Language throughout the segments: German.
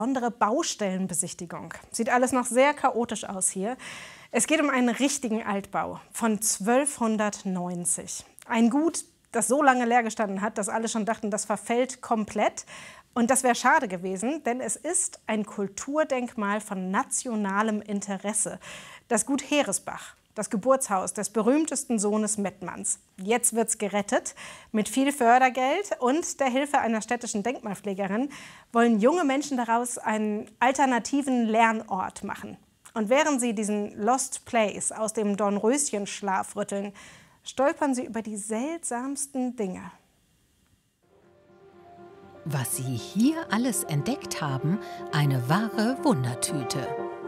Besondere Baustellenbesichtigung. Sieht alles noch sehr chaotisch aus hier. Es geht um einen richtigen Altbau von 1290. Ein Gut, das so lange leer gestanden hat, dass alle schon dachten, das verfällt komplett. Und das wäre schade gewesen, denn es ist ein Kulturdenkmal von nationalem Interesse. Das Gut Heresbach, das Geburtshaus des berühmtesten Sohnes Mettmanns. Jetzt wird's gerettet. Mit viel Fördergeld und der Hilfe einer städtischen Denkmalpflegerin wollen junge Menschen daraus einen alternativen Lernort machen. Und während sie diesen Lost Place aus dem Dornröschenschlaf rütteln, stolpern sie über die seltsamsten Dinge. Was Sie hier alles entdeckt haben, eine wahre Wundertüte.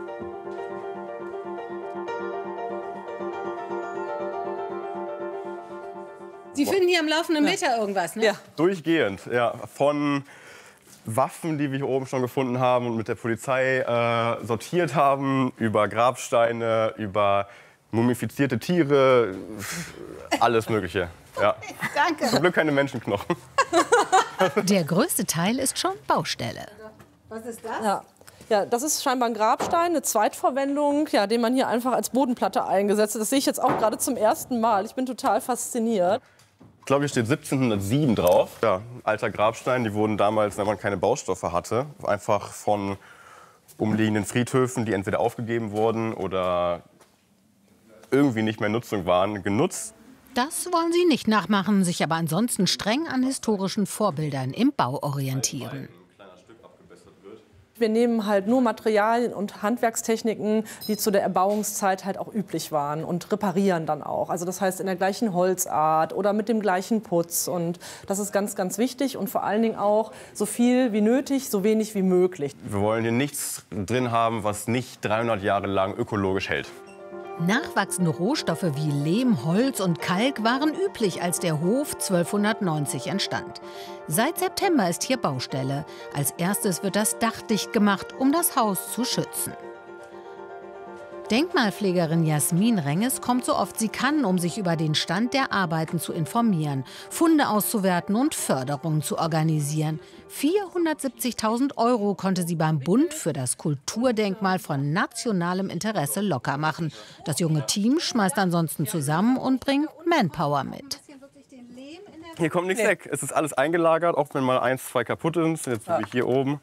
Sie finden hier am laufenden Meter irgendwas, ne? Ja. Durchgehend, ja. Von Waffen, die wir hier oben schon gefunden haben und mit der Polizei sortiert haben, über Grabsteine, über mumifizierte Tiere, alles Mögliche. Ja. Danke. Zum Glück keine Menschenknochen. Der größte Teil ist schon Baustelle. Was ist das? Ja, das ist scheinbar ein Grabstein, eine Zweitverwendung, ja, den man hier einfach als Bodenplatte eingesetzt hat. Das sehe ich jetzt auch gerade zum ersten Mal. Ich bin total fasziniert. Ich glaube, hier steht 1707 drauf. Ja, alter Grabstein. Die wurden damals, wenn man keine Baustoffe hatte, einfach von umliegenden Friedhöfen, die entweder aufgegeben wurden oder irgendwie nicht mehr in Nutzung waren, genutzt. Das wollen sie nicht nachmachen, sich aber ansonsten streng an historischen Vorbildern im Bau orientieren. Wir nehmen halt nur Materialien und Handwerkstechniken, die zu der Erbauungszeit halt auch üblich waren und reparieren dann auch. Also das heißt in der gleichen Holzart oder mit dem gleichen Putz. Und das ist ganz, ganz wichtig und vor allen Dingen auch so viel wie nötig, so wenig wie möglich. Wir wollen hier nichts drin haben, was nicht 300 Jahre lang ökologisch hält. Nachwachsende Rohstoffe wie Lehm, Holz und Kalk waren üblich, als der Hof 1290 entstand. Seit September ist hier Baustelle. Als erstes wird das Dach dicht gemacht, um das Haus zu schützen. Denkmalpflegerin Jasmin Renges kommt so oft sie kann, um sich über den Stand der Arbeiten zu informieren, Funde auszuwerten und Förderungen zu organisieren. 470.000 € konnte sie beim Bund für das Kulturdenkmal von nationalem Interesse locker machen. Das junge Team schmeißt ansonsten zusammen und bringt Manpower mit. Hier kommt nichts weg. Es ist alles eingelagert, auch wenn mal 1, 2 kaputt sind. Jetzt bin ich hier oben.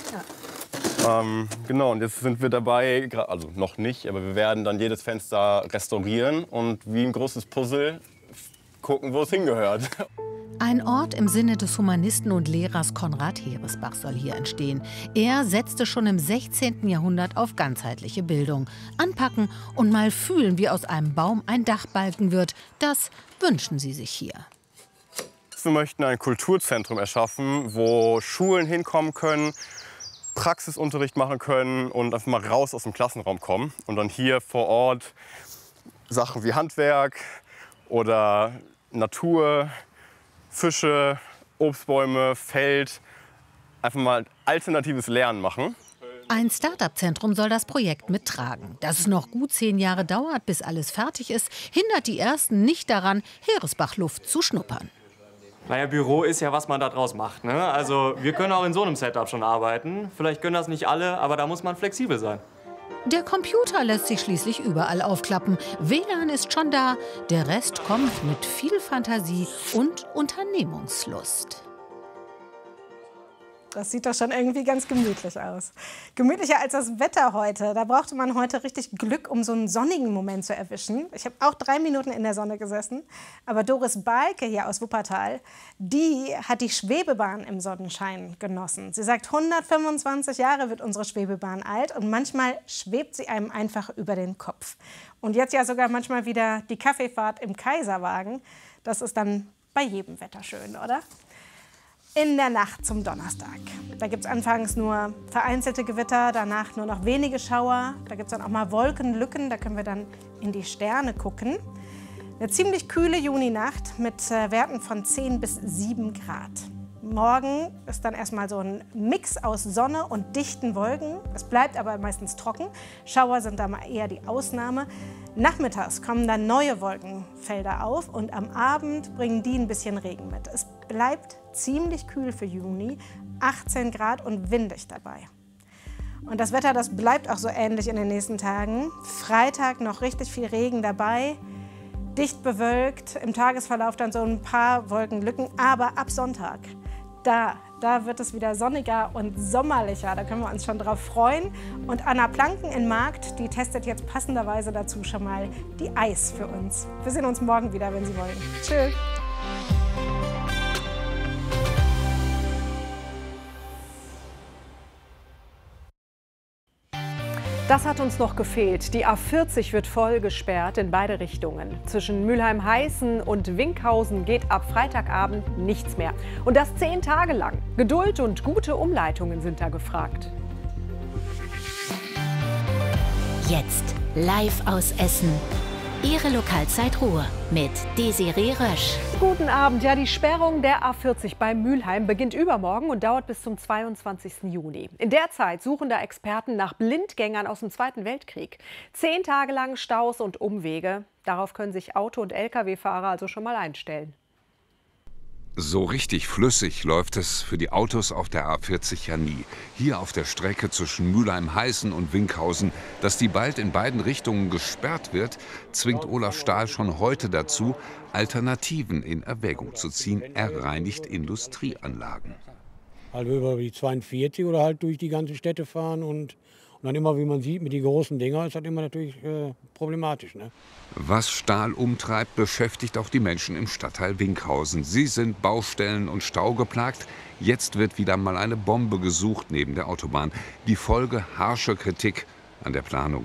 Genau, und jetzt sind wir dabei, also noch nicht, aber wir werden dann jedes Fenster restaurieren und wie ein großes Puzzle gucken, wo es hingehört. Ein Ort im Sinne des Humanisten und Lehrers Konrad Heresbach soll hier entstehen. Er setzte schon im 16. Jahrhundert auf ganzheitliche Bildung. Anpacken und mal fühlen, wie aus einem Baum ein Dachbalken wird, das wünschen sie sich hier. Wir möchten ein Kulturzentrum erschaffen, wo Schulen hinkommen können, Praxisunterricht machen können und einfach mal raus aus dem Klassenraum kommen. Und dann hier vor Ort Sachen wie Handwerk oder Natur, Fische, Obstbäume, Feld, einfach mal alternatives Lernen machen. Ein Start-up-Zentrum soll das Projekt mittragen. Dass es noch gut 10 Jahre dauert, bis alles fertig ist, hindert die Ersten nicht daran, Heresbach-Luft zu schnuppern. Naja, Büro ist ja, was man da draus macht, ne? Also wir können auch in so einem Setup schon arbeiten. Vielleicht können das nicht alle, aber da muss man flexibel sein. Der Computer lässt sich schließlich überall aufklappen. WLAN ist schon da. Der Rest kommt mit viel Fantasie und Unternehmungslust. Das sieht doch schon irgendwie ganz gemütlich aus. Gemütlicher als das Wetter heute. Da brauchte man heute richtig Glück, um so einen sonnigen Moment zu erwischen. Ich habe auch 3 Minuten in der Sonne gesessen. Aber Doris Balke hier aus Wuppertal, die hat die Schwebebahn im Sonnenschein genossen. Sie sagt, 125 Jahre wird unsere Schwebebahn alt und manchmal schwebt sie einem einfach über den Kopf. Und jetzt ja sogar manchmal wieder die Kaffeefahrt im Kaiserwagen. Das ist dann bei jedem Wetter schön, oder? In der Nacht zum Donnerstag. Da gibt es anfangs nur vereinzelte Gewitter, danach nur noch wenige Schauer. Da gibt es dann auch mal Wolkenlücken, da können wir dann in die Sterne gucken. Eine ziemlich kühle Juninacht mit Werten von 10 bis 7 Grad. Morgen ist dann erstmal so ein Mix aus Sonne und dichten Wolken. Es bleibt aber meistens trocken. Schauer sind da mal eher die Ausnahme. Nachmittags kommen dann neue Wolkenfelder auf und am Abend bringen die ein bisschen Regen mit. Es bleibt ziemlich kühl für Juni, 18 Grad und windig dabei. Und das Wetter, das bleibt auch so ähnlich in den nächsten Tagen. Freitag noch richtig viel Regen dabei, dicht bewölkt, im Tagesverlauf dann so ein paar Wolkenlücken, aber ab Sonntag, da wird es wieder sonniger und sommerlicher, da können wir uns schon drauf freuen. Und Anna Planken in Markt, die testet jetzt passenderweise dazu schon mal die Eis für uns. Wir sehen uns morgen wieder, wenn Sie wollen. Tschüss. Das hat uns noch gefehlt. Die A40 wird voll gesperrt in beide Richtungen. Zwischen Mülheim-Heißen und Winkhausen geht ab Freitagabend nichts mehr. Und das 10 Tage lang. Geduld und gute Umleitungen sind da gefragt. Jetzt live aus Essen. Ihre Lokalzeit Ruhr mit Desiree Rösch. Guten Abend. Ja, die Sperrung der A40 bei Mülheim beginnt übermorgen und dauert bis zum 22. Juni. In der Zeit suchen da Experten nach Blindgängern aus dem Zweiten Weltkrieg. 10 Tage lang Staus und Umwege. Darauf können sich Auto- und Lkw-Fahrer also schon mal einstellen. So richtig flüssig läuft es für die Autos auf der A40 ja nie. Hier auf der Strecke zwischen Mülheim-Heißen und Winkhausen, dass die bald in beiden Richtungen gesperrt wird, zwingt Olaf Stahl schon heute dazu, Alternativen in Erwägung zu ziehen. Er reinigt Industrieanlagen. Also über die 42 oder halt durch die ganze Städte fahren und dann immer, wie man sieht, mit den großen Dinger ist das immer natürlich problematisch. Ne? Was Stahl umtreibt, beschäftigt auch die Menschen im Stadtteil Winkhausen. Sie sind Baustellen und Stau geplagt. Jetzt wird wieder mal eine Bombe gesucht neben der Autobahn. Die Folge harsche Kritik an der Planung.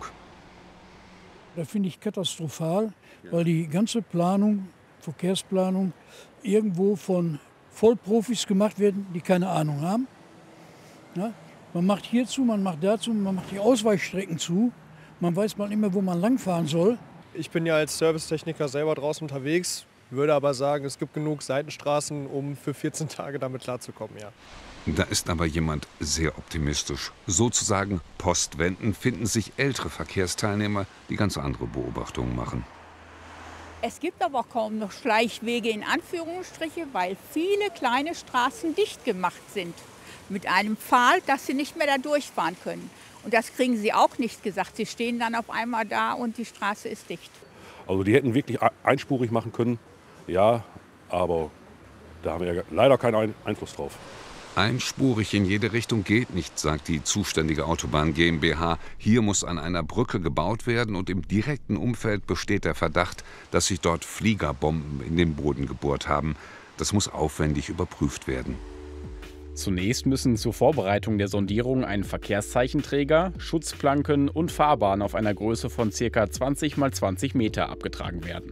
Das finde ich katastrophal, weil die ganze Planung, Verkehrsplanung, irgendwo von Vollprofis gemacht wird, die keine Ahnung haben. Ja? Man macht hier zu, man macht dazu, man macht die Ausweichstrecken zu. Man weiß mal nicht mehr, wo man langfahren soll. Ich bin ja als Servicetechniker selber draußen unterwegs, würde aber sagen, es gibt genug Seitenstraßen, um für 14 Tage damit klarzukommen, ja. Da ist aber jemand sehr optimistisch. Sozusagen postwenden finden sich ältere Verkehrsteilnehmer, die ganz andere Beobachtungen machen. Es gibt aber kaum noch Schleichwege in Anführungsstriche, weil viele kleine Straßen dicht gemacht sind. Mit einem Pfahl, dass sie nicht mehr da durchfahren können. Und das kriegen sie auch nicht gesagt. Sie stehen dann auf einmal da und die Straße ist dicht. Also die hätten wirklich einspurig machen können, ja, aber da haben wir ja leider keinen Einfluss drauf. Einspurig in jede Richtung geht nicht, sagt die zuständige Autobahn GmbH. Hier muss an einer Brücke gebaut werden und im direkten Umfeld besteht der Verdacht, dass sich dort Fliegerbomben in den Boden gebohrt haben. Das muss aufwendig überprüft werden. Zunächst müssen zur Vorbereitung der Sondierung ein Verkehrszeichenträger, Schutzplanken und Fahrbahn auf einer Größe von ca. 20 x 20 Meter abgetragen werden.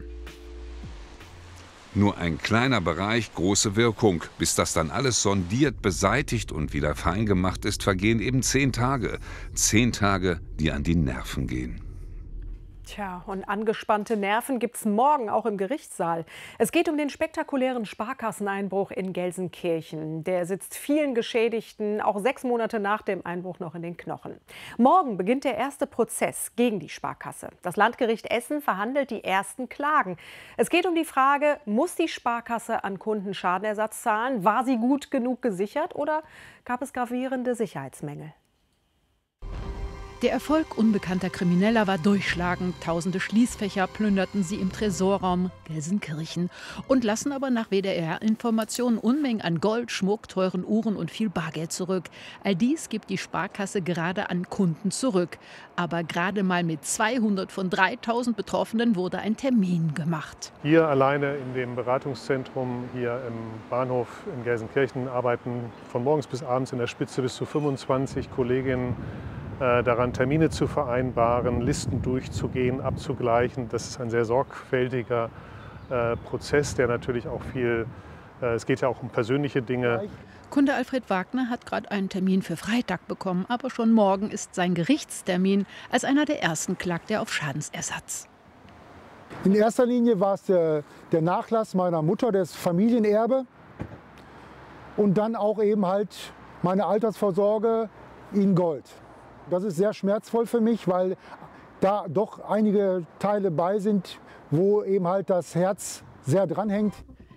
Nur ein kleiner Bereich, große Wirkung. Bis das dann alles sondiert, beseitigt und wieder fein gemacht ist, vergehen eben 10 Tage. 10 Tage, die an die Nerven gehen. Tja, und angespannte Nerven gibt es morgen auch im Gerichtssaal. Es geht um den spektakulären Sparkasseneinbruch in Gelsenkirchen. Der sitzt vielen Geschädigten auch 6 Monate nach dem Einbruch noch in den Knochen. Morgen beginnt der erste Prozess gegen die Sparkasse. Das Landgericht Essen verhandelt die ersten Klagen. Es geht um die Frage, muss die Sparkasse an Kunden Schadenersatz zahlen? War sie gut genug gesichert oder gab es gravierende Sicherheitsmängel? Der Erfolg unbekannter Krimineller war durchschlagend. Tausende Schließfächer plünderten sie im Tresorraum Gelsenkirchen und lassen aber nach WDR-Informationen Unmengen an Gold, Schmuck, teuren Uhren und viel Bargeld zurück. All dies gibt die Sparkasse gerade an Kunden zurück. Aber gerade mal mit 200 von 3000 Betroffenen wurde ein Termin gemacht. Hier alleine in dem Beratungszentrum hier im Bahnhof in Gelsenkirchen arbeiten von morgens bis abends in der Spitze bis zu 25 Kolleginnen daran, Termine zu vereinbaren, Listen durchzugehen, abzugleichen. Das ist ein sehr sorgfältiger Prozess, der natürlich auch viel, es geht ja auch um persönliche Dinge. Kunde Alfred Wagner hat gerade einen Termin für Freitag bekommen, aber schon morgen ist sein Gerichtstermin. Als einer der ersten klagt er auf Schadensersatz. In erster Linie war es der Nachlass meiner Mutter, das Familienerbe und dann auch eben halt meine Altersvorsorge in Gold. Das ist sehr schmerzvoll für mich, weil da doch einige Teile bei sind, wo eben halt das Herz sehr dranhängt.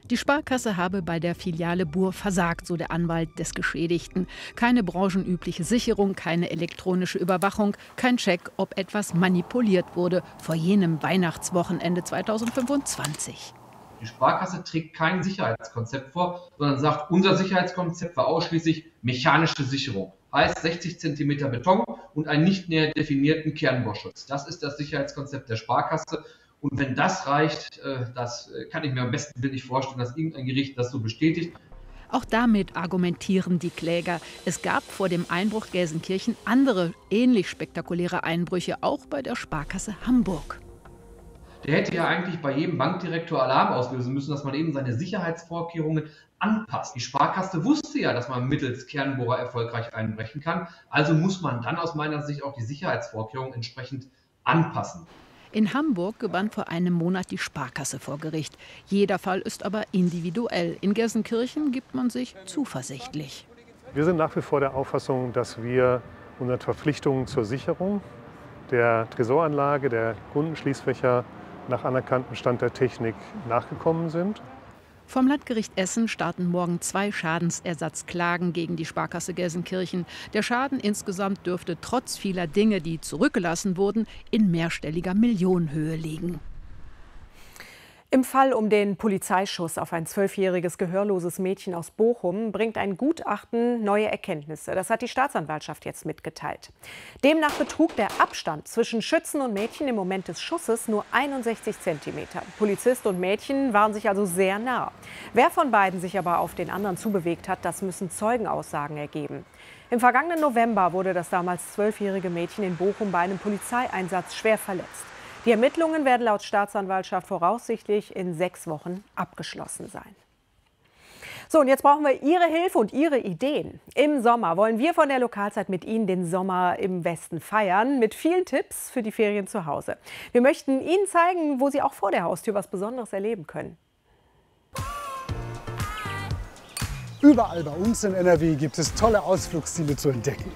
Die Sparkasse habe bei der Filiale Buhr versagt, so der Anwalt des Geschädigten. Keine branchenübliche Sicherung, keine elektronische Überwachung, kein Check, ob etwas manipuliert wurde vor jenem Weihnachtswochenende 2025. Die Sparkasse trägt kein Sicherheitskonzept vor, sondern sagt, unser Sicherheitskonzept war ausschließlich mechanische Sicherung. Heißt 60 cm Beton und einen nicht näher definierten Kernbohrschutz. Das ist das Sicherheitskonzept der Sparkasse. Und wenn das reicht, das kann ich mir am besten nicht vorstellen, dass irgendein Gericht das so bestätigt. Auch damit argumentieren die Kläger. Es gab vor dem Einbruch Gelsenkirchen andere ähnlich spektakuläre Einbrüche, auch bei der Sparkasse Hamburg. Der hätte ja eigentlich bei jedem Bankdirektor Alarm auslösen müssen, dass man eben seine Sicherheitsvorkehrungen anpasst. Die Sparkasse wusste ja, dass man mittels Kernbohrer erfolgreich einbrechen kann. Also muss man dann aus meiner Sicht auch die Sicherheitsvorkehrungen entsprechend anpassen. In Hamburg gewann vor einem Monat die Sparkasse vor Gericht. Jeder Fall ist aber individuell. In Gelsenkirchen gibt man sich zuversichtlich. Wir sind nach wie vor der Auffassung, dass wir unseren Verpflichtungen zur Sicherung der Tresoranlage, der Kundenschließfächer nach anerkanntem Stand der Technik nachgekommen sind. Vom Landgericht Essen starten morgen 2 Schadensersatzklagen gegen die Sparkasse Gelsenkirchen. Der Schaden insgesamt dürfte trotz vieler Dinge, die zurückgelassen wurden, in mehrstelliger Millionenhöhe liegen. Im Fall um den Polizeischuss auf ein 12-jähriges gehörloses Mädchen aus Bochum bringt ein Gutachten neue Erkenntnisse. Das hat die Staatsanwaltschaft jetzt mitgeteilt. Demnach betrug der Abstand zwischen Schützen und Mädchen im Moment des Schusses nur 61 cm. Polizist und Mädchen waren sich also sehr nah. Wer von beiden sich aber auf den anderen zubewegt hat, das müssen Zeugenaussagen ergeben. Im vergangenen November wurde das damals 12-jährige Mädchen in Bochum bei einem Polizeieinsatz schwer verletzt. Die Ermittlungen werden laut Staatsanwaltschaft voraussichtlich in 6 Wochen abgeschlossen sein. So, und jetzt brauchen wir Ihre Hilfe und Ihre Ideen. Im Sommer wollen wir von der Lokalzeit mit Ihnen den Sommer im Westen feiern, mit vielen Tipps für die Ferien zu Hause. Wir möchten Ihnen zeigen, wo Sie auch vor der Haustür was Besonderes erleben können. Überall bei uns in NRW gibt es tolle Ausflugsziele zu entdecken.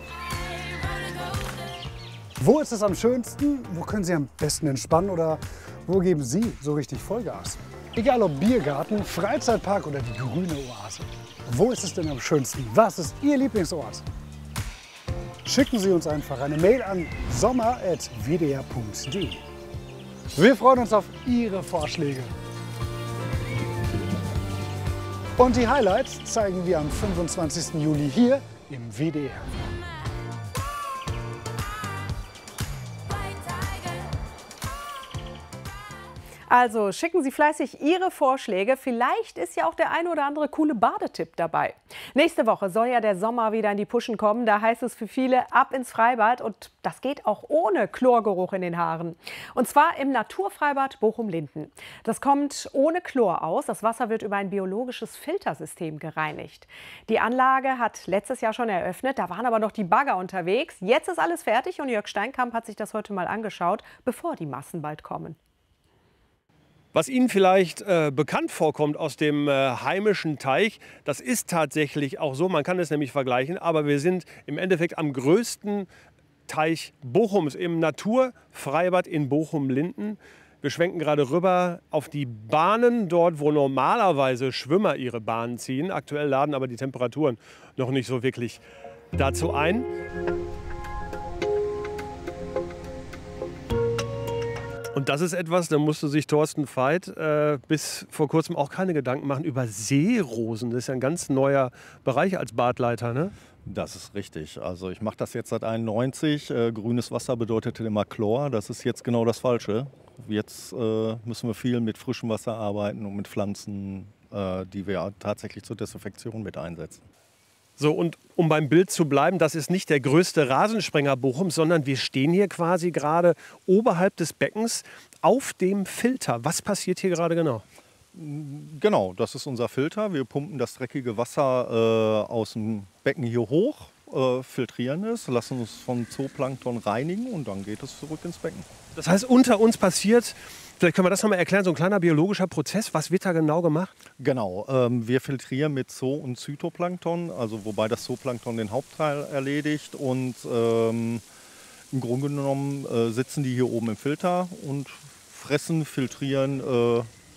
Wo ist es am schönsten? Wo können Sie am besten entspannen? Oder wo geben Sie so richtig Vollgas? Egal ob Biergarten, Freizeitpark oder die grüne Oase. Wo ist es denn am schönsten? Was ist Ihr Lieblingsort? Schicken Sie uns einfach eine Mail an sommer@wdr.de. Wir freuen uns auf Ihre Vorschläge. Und die Highlights zeigen wir am 25. Juli hier im WDR. Also schicken Sie fleißig Ihre Vorschläge. Vielleicht ist ja auch der ein oder andere coole Badetipp dabei. Nächste Woche soll ja der Sommer wieder in die Puschen kommen. Da heißt es für viele ab ins Freibad. Und das geht auch ohne Chlorgeruch in den Haaren. Und zwar im Naturfreibad Bochum-Linden. Das kommt ohne Chlor aus. Das Wasser wird über ein biologisches Filtersystem gereinigt. Die Anlage hat letztes Jahr schon eröffnet. Da waren aber noch die Bagger unterwegs. Jetzt ist alles fertig und Jörg Steinkamp hat sich das heute mal angeschaut, bevor die Massen bald kommen. Was Ihnen vielleicht bekannt vorkommt aus dem heimischen Teich, das ist tatsächlich auch so, man kann es nämlich vergleichen, aber wir sind im Endeffekt am größten Teich Bochums, im Naturfreibad in Bochum-Linden. Wir schwenken gerade rüber auf die Bahnen, dort wo normalerweise Schwimmer ihre Bahnen ziehen. Aktuell laden aber die Temperaturen noch nicht so wirklich dazu ein. Und das ist etwas, da musste sich Thorsten Veit bis vor kurzem auch keine Gedanken machen über Seerosen. Das ist ja ein ganz neuer Bereich als Badleiter, ne? Das ist richtig. Also ich mache das jetzt seit 1991. Grünes Wasser bedeutete immer Chlor. Das ist jetzt genau das Falsche. Jetzt müssen wir viel mit frischem Wasser arbeiten und mit Pflanzen, die wir tatsächlich zur Desinfektion mit einsetzen. So, und um beim Bild zu bleiben, das ist nicht der größte Rasensprenger Bochums, sondern wir stehen hier quasi gerade oberhalb des Beckens auf dem Filter. Was passiert hier gerade genau? Genau, das ist unser Filter. Wir pumpen das dreckige Wasser aus dem Becken hier hoch, filtrieren es, lassen es von Zooplankton reinigen und dann geht es zurück ins Becken. Das heißt, unter uns passiert, vielleicht können wir das noch mal erklären, so ein kleiner biologischer Prozess. Was wird da genau gemacht? Genau, wir filtrieren mit Zoo- und Zytoplankton, also wobei das Zooplankton den Hauptteil erledigt. Und im Grunde genommen sitzen die hier oben im Filter und fressen, filtrieren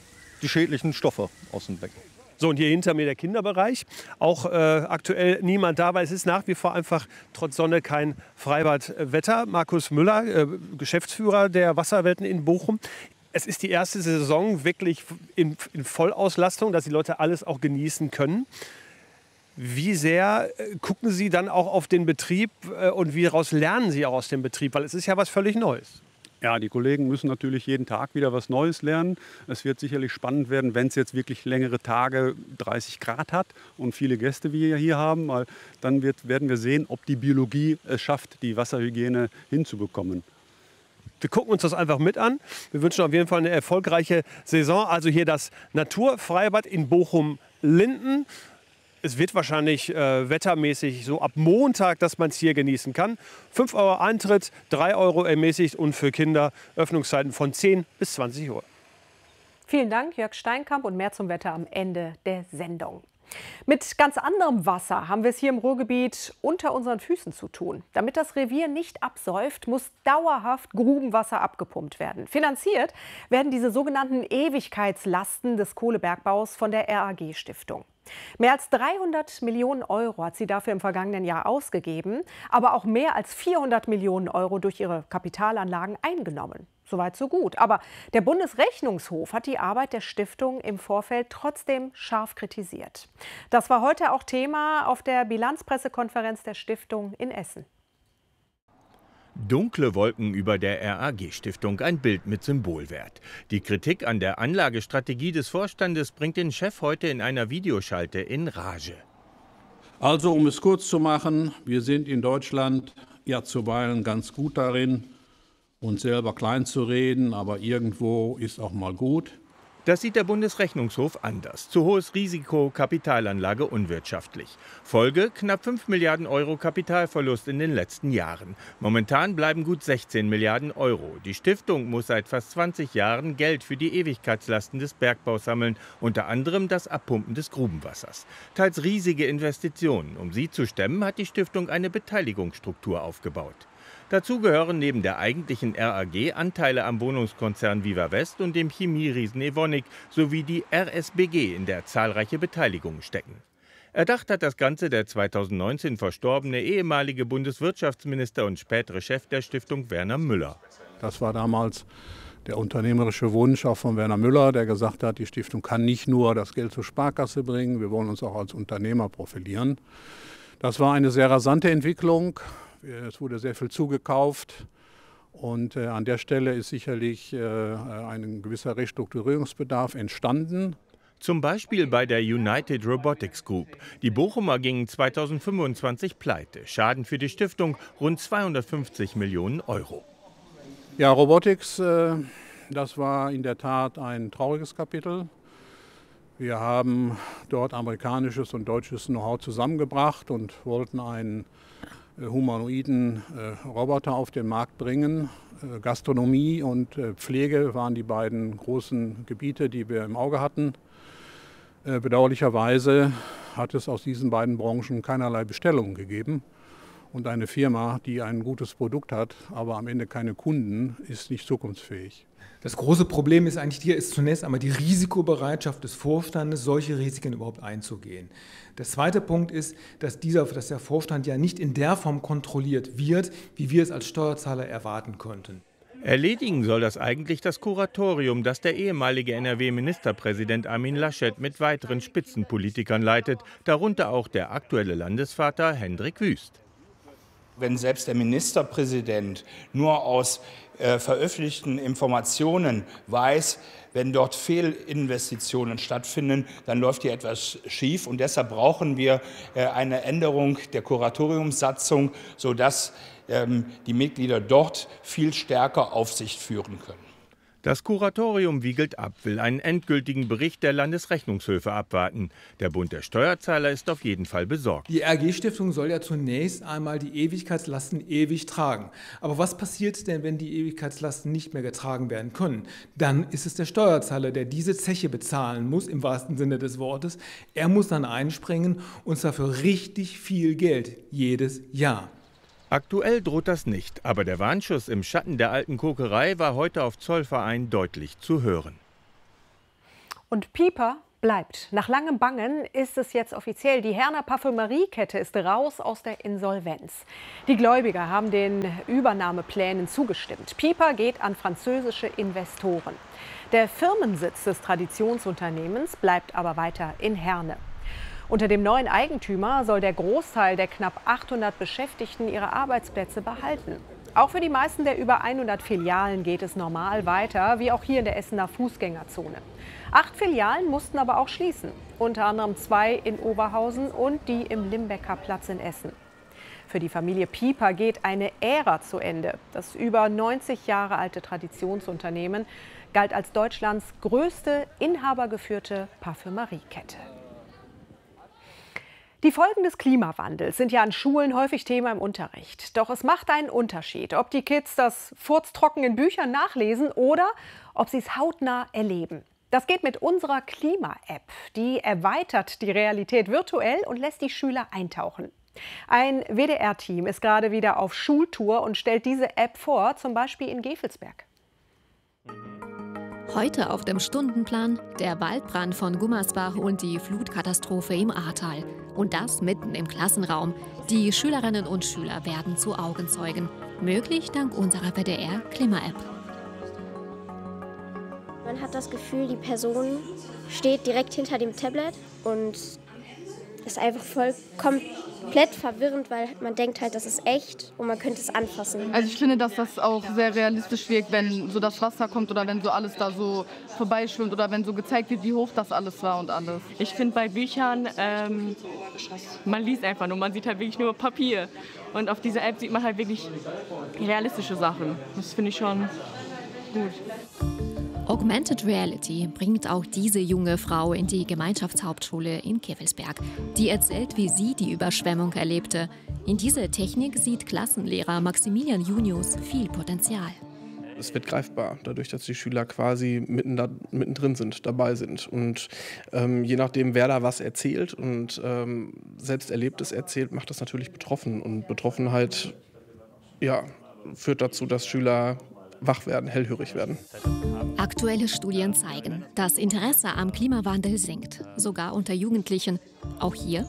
die schädlichen Stoffe aus dem Becken. So, und hier hinter mir der Kinderbereich. Auch aktuell niemand da, weil es ist nach wie vor einfach trotz Sonne kein Freibadwetter. Markus Müller, Geschäftsführer der Wasserwelten in Bochum. Es ist die erste Saison wirklich in Vollauslastung, dass die Leute alles auch genießen können. Wie sehr gucken Sie dann auch auf den Betrieb und wie daraus lernen Sie auch aus dem Betrieb? Weil es ist ja was völlig Neues. Ja, die Kollegen müssen natürlich jeden Tag wieder was Neues lernen. Es wird sicherlich spannend werden, wenn es jetzt wirklich längere Tage 30 Grad hat und viele Gäste wie wir hier haben. Weil dann werden wir sehen, ob die Biologie es schafft, die Wasserhygiene hinzubekommen. Wir gucken uns das einfach mit an. Wir wünschen auf jeden Fall eine erfolgreiche Saison. Also hier das Naturfreibad in Bochum-Linden. Es wird wahrscheinlich wettermäßig so ab Montag, dass man es hier genießen kann. 5 € Eintritt, 3 € ermäßigt und für Kinder Öffnungszeiten von 10 bis 20 Uhr. Vielen Dank, Jörg Steinkamp, und mehr zum Wetter am Ende der Sendung. Mit ganz anderem Wasser haben wir es hier im Ruhrgebiet unter unseren Füßen zu tun. Damit das Revier nicht absäuft, muss dauerhaft Grubenwasser abgepumpt werden. Finanziert werden diese sogenannten Ewigkeitslasten des Kohlebergbaus von der RAG-Stiftung. Mehr als 300 Millionen € hat sie dafür im vergangenen Jahr ausgegeben, aber auch mehr als 400 Millionen € durch ihre Kapitalanlagen eingenommen. Soweit so gut. Aber der Bundesrechnungshof hat die Arbeit der Stiftung im Vorfeld trotzdem scharf kritisiert. Das war heute auch Thema auf der Bilanzpressekonferenz der Stiftung in Essen. Dunkle Wolken über der RAG-Stiftung, ein Bild mit Symbolwert. Die Kritik an der Anlagestrategie des Vorstandes bringt den Chef heute in einer Videoschalte in Rage. Also, um es kurz zu machen, wir sind in Deutschland ja zuweilen ganz gut darin, uns selber klein zu reden, aber irgendwo ist auch mal gut. Das sieht der Bundesrechnungshof anders. Zu hohes Risiko, Kapitalanlage unwirtschaftlich. Folge: knapp 5 Milliarden € Kapitalverlust in den letzten Jahren. Momentan bleiben gut 16 Milliarden €. Die Stiftung muss seit fast 20 Jahren Geld für die Ewigkeitslasten des Bergbaus sammeln, unter anderem das Abpumpen des Grubenwassers. Teils riesige Investitionen. Um sie zu stemmen, hat die Stiftung eine Beteiligungsstruktur aufgebaut. Dazu gehören neben der eigentlichen RAG Anteile am Wohnungskonzern Viva West und dem Chemieriesen Evonik sowie die RSBG, in der zahlreiche Beteiligungen stecken. Erdacht hat das Ganze der 2019 verstorbene ehemalige Bundeswirtschaftsminister und spätere Chef der Stiftung Werner Müller. Das war damals der unternehmerische Wunsch auch von Werner Müller, der gesagt hat, die Stiftung kann nicht nur das Geld zur Sparkasse bringen, wir wollen uns auch als Unternehmer profilieren. Das war eine sehr rasante Entwicklung. Es wurde sehr viel zugekauft und an der Stelle ist sicherlich ein gewisser Restrukturierungsbedarf entstanden. Zum Beispiel bei der United Robotics Group. Die Bochumer gingen 2025 pleite. Schaden für die Stiftung rund 250 Millionen €. Ja, Robotics, das war in der Tat ein trauriges Kapitel. Wir haben dort amerikanisches und deutsches Know-how zusammengebracht und wollten einen humanoiden Roboter auf den Markt bringen. Gastronomie und Pflege waren die beiden großen Gebiete, die wir im Auge hatten. Bedauerlicherweise hat es aus diesen beiden Branchen keinerlei Bestellungen gegeben. Und eine Firma, die ein gutes Produkt hat, aber am Ende keine Kunden, ist nicht zukunftsfähig. Das große Problem ist eigentlich hier ist zunächst einmal die Risikobereitschaft des Vorstandes, solche Risiken überhaupt einzugehen. Der zweite Punkt ist, dass der Vorstand ja nicht in der Form kontrolliert wird, wie wir es als Steuerzahler erwarten könnten. Erledigen soll das eigentlich das Kuratorium, das der ehemalige NRW-Ministerpräsident Armin Laschet mit weiteren Spitzenpolitikern leitet, darunter auch der aktuelle Landesvater Hendrik Wüst. Wenn selbst der Ministerpräsident nur aus veröffentlichten Informationen weiß, wenn dort Fehlinvestitionen stattfinden, dann läuft hier etwas schief. Und deshalb brauchen wir eine Änderung der Kuratoriumssatzung, sodass die Mitglieder dort viel stärker Aufsicht führen können. Das Kuratorium wiegelt ab, will einen endgültigen Bericht der Landesrechnungshöfe abwarten. Der Bund der Steuerzahler ist auf jeden Fall besorgt. Die RG-Stiftung soll ja zunächst einmal die Ewigkeitslasten ewig tragen. Aber was passiert denn, wenn die Ewigkeitslasten nicht mehr getragen werden können? Dann ist es der Steuerzahler, der diese Zeche bezahlen muss, im wahrsten Sinne des Wortes. Er muss dann einspringen, und zwar für richtig viel Geld, jedes Jahr. Aktuell droht das nicht, aber der Warnschuss im Schatten der alten Kokerei war heute auf Zollverein deutlich zu hören. Und Piper bleibt. Nach langem Bangen ist es jetzt offiziell. Die Herner Parfümeriekette ist raus aus der Insolvenz. Die Gläubiger haben den Übernahmeplänen zugestimmt. Piper geht an französische Investoren. Der Firmensitz des Traditionsunternehmens bleibt aber weiter in Herne. Unter dem neuen Eigentümer soll der Großteil der knapp 800 Beschäftigten ihre Arbeitsplätze behalten. Auch für die meisten der über 100 Filialen geht es normal weiter, wie auch hier in der Essener Fußgängerzone. 8 Filialen mussten aber auch schließen, unter anderem 2 in Oberhausen und die im Limbecker Platz in Essen. Für die Familie Piper geht eine Ära zu Ende. Das über 90 Jahre alte Traditionsunternehmen galt als Deutschlands größte inhabergeführte Parfümeriekette. Die Folgen des Klimawandels sind ja an Schulen häufig Thema im Unterricht. Doch es macht einen Unterschied, ob die Kids das furztrocken in Büchern nachlesen oder ob sie es hautnah erleben. Das geht mit unserer Klima-App. Die erweitert die Realität virtuell und lässt die Schüler eintauchen. Ein WDR-Team ist gerade wieder auf Schultour und stellt diese App vor, zum Beispiel in Gevelsberg. Heute auf dem Stundenplan der Waldbrand von Gummersbach und die Flutkatastrophe im Ahrtal. Und das mitten im Klassenraum. Die Schülerinnen und Schüler werden zu Augenzeugen. Möglich dank unserer WDR-Klima-App. Man hat das Gefühl, die Person steht direkt hinter dem Tablet und ist einfach komplett verwirrend, weil man denkt halt, das ist echt und man könnte es anfassen. Also ich finde, dass das auch sehr realistisch wirkt, wenn so das Wasser kommt oder wenn so alles da so vorbeischwimmt oder wenn so gezeigt wird, wie hoch das alles war und alles. Ich finde bei Büchern, man liest einfach nur, man sieht halt wirklich nur Papier. Und auf dieser App sieht man halt wirklich realistische Sachen. Das finde ich schon gut. Augmented Reality bringt auch diese junge Frau in die Gemeinschaftshauptschule in Gevelsberg. Die erzählt, wie sie die Überschwemmung erlebte. In dieser Technik sieht Klassenlehrer Maximilian Junius viel Potenzial. Es wird greifbar, dadurch, dass die Schüler quasi mittendrin sind, dabei sind. Und je nachdem, wer da was erzählt und selbst Erlebtes erzählt, macht das natürlich betroffen. Und Betroffenheit führt dazu, dass Schüler wach werden, hellhörig werden. Aktuelle Studien zeigen, das Interesse am Klimawandel sinkt, sogar unter Jugendlichen. Auch hier?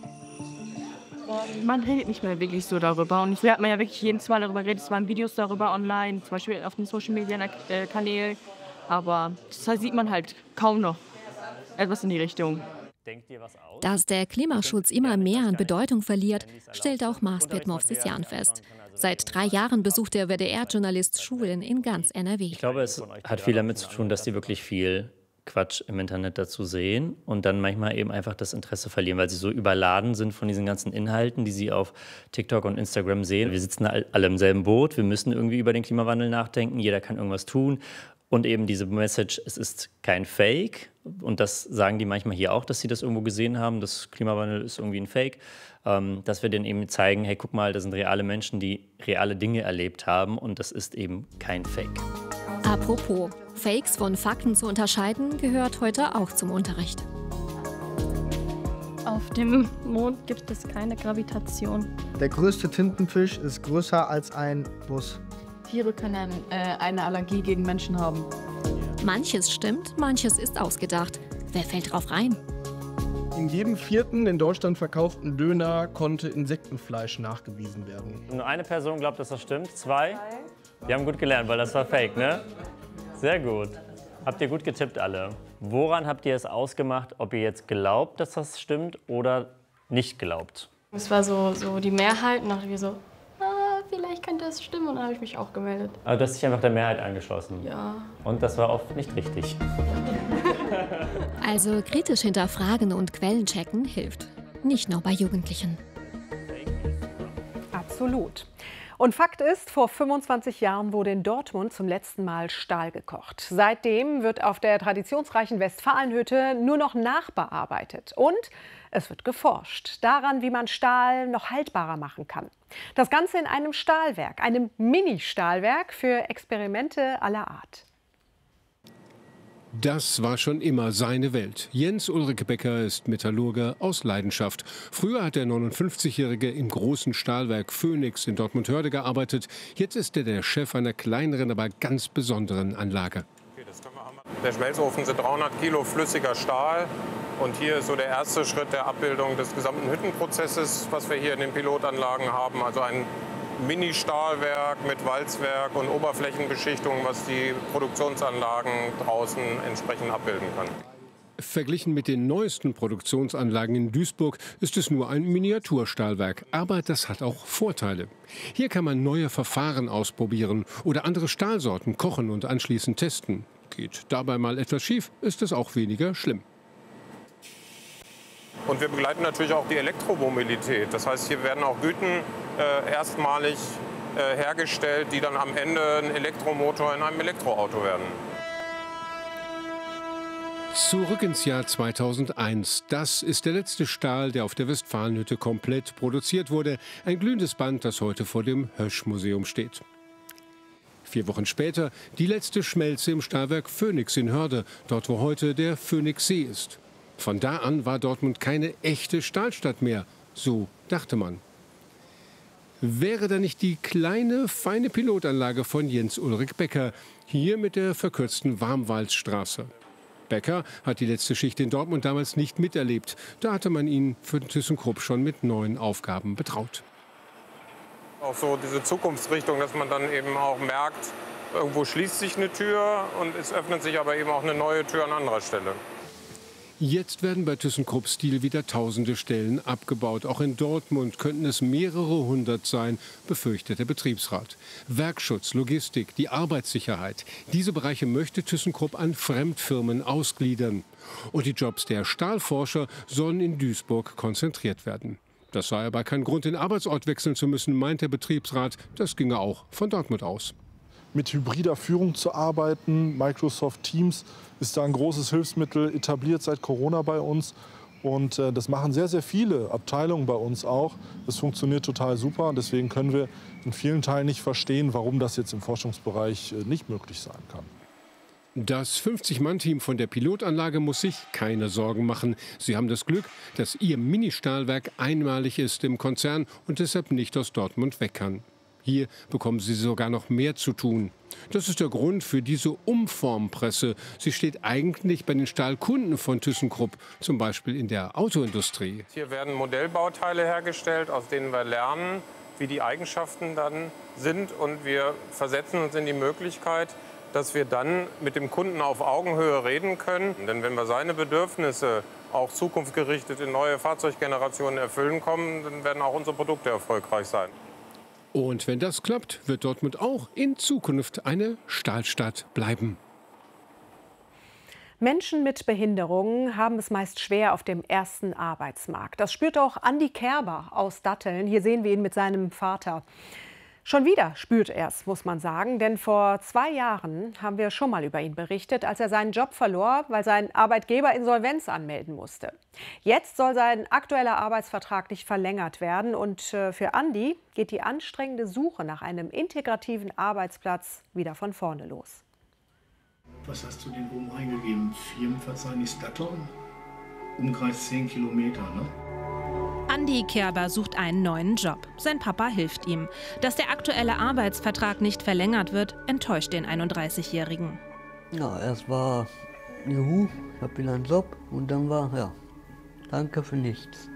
Man redet nicht mehr wirklich so darüber. Und früher hat man ja wirklich jedes Mal darüber geredet. Es waren Videos darüber online, zum Beispiel auf den Social-Media-Kanälen. Aber das sieht man halt kaum noch. Etwas in die Richtung. Dass der Klimaschutz immer mehr an Bedeutung verliert, stellt auch Maspet Movsisyan fest. Seit 3 Jahren besucht der WDR-Journalist Schulen in ganz NRW. Ich glaube, es hat viel damit zu tun, dass die wirklich viel Quatsch im Internet dazu sehen und dann manchmal eben einfach das Interesse verlieren, weil sie so überladen sind von diesen ganzen Inhalten, die sie auf TikTok und Instagram sehen. Wir sitzen alle im selben Boot, wir müssen irgendwie über den Klimawandel nachdenken, jeder kann irgendwas tun. Und eben diese Message, es ist kein Fake. Und das sagen die manchmal hier auch, dass sie das irgendwo gesehen haben. Das Klimawandel ist irgendwie ein Fake. Dass wir denen eben zeigen, hey, guck mal, das sind reale Menschen, die reale Dinge erlebt haben. Und das ist eben kein Fake. Apropos, Fakes von Fakten zu unterscheiden, gehört heute auch zum Unterricht. Auf dem Mond gibt es keine Gravitation. Der größte Tintenfisch ist größer als ein Bus. Tiere können eine Allergie gegen Menschen haben. Manches stimmt, manches ist ausgedacht. Wer fällt drauf rein? In jedem 4. in Deutschland verkauften Döner konnte Insektenfleisch nachgewiesen werden. Nur eine Person glaubt, dass das stimmt. 2? Die haben gut gelernt, weil das war Fake, ne? Sehr gut. Habt ihr gut getippt alle. Woran habt ihr es ausgemacht, ob ihr jetzt glaubt, dass das stimmt oder nicht glaubt? Es war so die Mehrheit und dachte ich so, vielleicht könnte es stimmen und dann habe ich mich auch gemeldet. Aber du hast dich einfach der Mehrheit angeschlossen? Ja. Und das war oft nicht richtig. Also kritisch hinterfragen und Quellen checken hilft. Nicht nur bei Jugendlichen. Absolut. Und Fakt ist, vor 25 Jahren wurde in Dortmund zum letzten Mal Stahl gekocht. Seitdem wird auf der traditionsreichen Westfalenhütte nur noch nachbearbeitet. Und es wird geforscht daran, wie man Stahl noch haltbarer machen kann. Das Ganze in einem Stahlwerk, einem Mini-Stahlwerk für Experimente aller Art. Das war schon immer seine Welt. Jens Ulrike Becker ist Metallurger aus Leidenschaft. Früher hat der 59-Jährige im großen Stahlwerk Phoenix in Dortmund-Hörde gearbeitet. Jetzt ist er der Chef einer kleineren, aber ganz besonderen Anlage. Der Schmelzofen sind 300 Kilo flüssiger Stahl. Und hier ist so der erste Schritt der Abbildung des gesamten Hüttenprozesses, was wir hier in den Pilotanlagen haben. Also ein Mini-Stahlwerk mit Walzwerk und Oberflächenbeschichtung, was die Produktionsanlagen draußen entsprechend abbilden kann. Verglichen mit den neuesten Produktionsanlagen in Duisburg ist es nur ein Miniaturstahlwerk. Aber das hat auch Vorteile. Hier kann man neue Verfahren ausprobieren oder andere Stahlsorten kochen und anschließend testen. Geht dabei mal etwas schief, ist es auch weniger schlimm. Und wir begleiten natürlich auch die Elektromobilität. Das heißt, hier werden auch Güten erstmalig hergestellt, die dann am Ende ein Elektromotor in einem Elektroauto werden. Zurück ins Jahr 2001. Das ist der letzte Stahl, der auf der Westfalenhütte komplett produziert wurde. Ein glühendes Band, das heute vor dem Hösch-Museum steht. 4 Wochen später die letzte Schmelze im Stahlwerk Phoenix in Hörde, dort wo heute der Phoenixsee ist. Von da an war Dortmund keine echte Stahlstadt mehr, so dachte man. Wäre da nicht die kleine, feine Pilotanlage von Jens-Ulrich Becker, hier mit der verkürzten Warmwaldstraße. Becker hat die letzte Schicht in Dortmund damals nicht miterlebt. Da hatte man ihn für ThyssenKrupp schon mit neuen Aufgaben betraut. Auch so diese Zukunftsrichtung, dass man dann eben auch merkt, irgendwo schließt sich eine Tür und es öffnet sich aber eben auch eine neue Tür an anderer Stelle. Jetzt werden bei ThyssenKrupp Steel wieder tausende Stellen abgebaut. Auch in Dortmund könnten es mehrere hundert sein, befürchtet der Betriebsrat. Werkschutz, Logistik, die Arbeitssicherheit. Diese Bereiche möchte ThyssenKrupp an Fremdfirmen ausgliedern. Und die Jobs der Stahlforscher sollen in Duisburg konzentriert werden. Das sei aber kein Grund, den Arbeitsort wechseln zu müssen, meint der Betriebsrat. Das ginge auch von Dortmund aus. Mit hybrider Führung zu arbeiten. Microsoft Teams ist da ein großes Hilfsmittel, etabliert seit Corona bei uns. Und das machen sehr, sehr viele Abteilungen bei uns auch. Das funktioniert total super. Und deswegen können wir in vielen Teilen nicht verstehen, warum das jetzt im Forschungsbereich nicht möglich sein kann. Das 50-Mann-Team von der Pilotanlage muss sich keine Sorgen machen. Sie haben das Glück, dass ihr Ministahlwerk einmalig ist im Konzern und deshalb nicht aus Dortmund weg kann. Hier bekommen sie sogar noch mehr zu tun. Das ist der Grund für diese Umformpresse. Sie steht eigentlich bei den Stahlkunden von ThyssenKrupp, zum Beispiel in der Autoindustrie. Hier werden Modellbauteile hergestellt, aus denen wir lernen, wie die Eigenschaften dann sind. Und wir versetzen uns in die Möglichkeit, dass wir dann mit dem Kunden auf Augenhöhe reden können. Denn wenn wir seine Bedürfnisse auch zukunftsgerichtet in neue Fahrzeuggenerationen erfüllen können, dann werden auch unsere Produkte erfolgreich sein. Und wenn das klappt, wird Dortmund auch in Zukunft eine Stahlstadt bleiben. Menschen mit Behinderungen haben es meist schwer auf dem ersten Arbeitsmarkt. Das spürt auch Andi Kerber aus Datteln. Hier sehen wir ihn mit seinem Vater. Schon wieder spürt er es, muss man sagen, denn vor 2 Jahren haben wir schon mal über ihn berichtet, als er seinen Job verlor, weil sein Arbeitgeber Insolvenz anmelden musste. Jetzt soll sein aktueller Arbeitsvertrag nicht verlängert werden und für Andi geht die anstrengende Suche nach einem integrativen Arbeitsplatz wieder von vorne los. Was hast du denn oben eingegeben? Firmenverzeichnis Datteln? Umkreis 10 Kilometer, ne? Andi Kerber sucht einen neuen Job. Sein Papa hilft ihm. Dass der aktuelle Arbeitsvertrag nicht verlängert wird, enttäuscht den 31-Jährigen. Ja, erst war, juhu, ich habe wieder einen Job und dann war, ja, danke für nichts.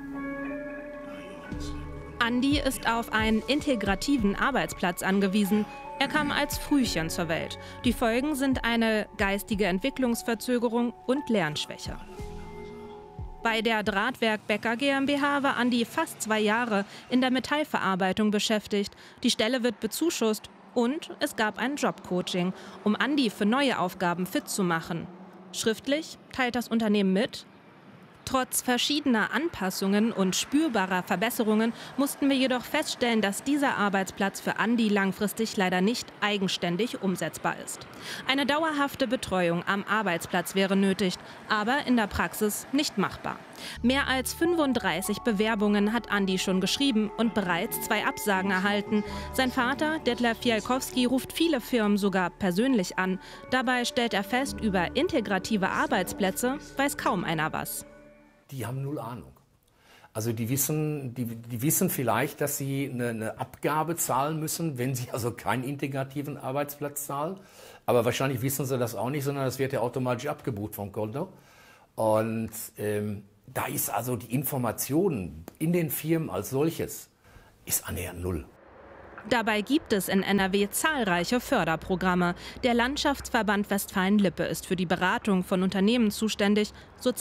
Andi ist auf einen integrativen Arbeitsplatz angewiesen. Er kam als Frühchen zur Welt. Die Folgen sind eine geistige Entwicklungsverzögerung und Lernschwäche. Bei der Drahtwerk Becker GmbH war Andi fast 2 Jahre in der Metallverarbeitung beschäftigt. Die Stelle wird bezuschusst und es gab ein Jobcoaching, um Andi für neue Aufgaben fit zu machen. Schriftlich teilt das Unternehmen mit: Trotz verschiedener Anpassungen und spürbarer Verbesserungen mussten wir jedoch feststellen, dass dieser Arbeitsplatz für Andi langfristig leider nicht eigenständig umsetzbar ist. Eine dauerhafte Betreuung am Arbeitsplatz wäre nötig, aber in der Praxis nicht machbar. Mehr als 35 Bewerbungen hat Andi schon geschrieben und bereits 2 Absagen erhalten. Sein Vater, Detlef Fialkowski, ruft viele Firmen sogar persönlich an. Dabei stellt er fest, über integrative Arbeitsplätze weiß kaum einer was. Die haben null Ahnung. Also die wissen vielleicht, dass sie eine Abgabe zahlen müssen, wenn sie also keinen integrativen Arbeitsplatz zahlen. Aber wahrscheinlich wissen sie das auch nicht, sondern das wird ja automatisch abgebucht vom Konto. Und da ist also die Information in den Firmen als solches ist annähernd null. Dabei gibt es in NRW zahlreiche Förderprogramme. Der Landschaftsverband Westfalen-Lippe ist für die Beratung von Unternehmen zuständig.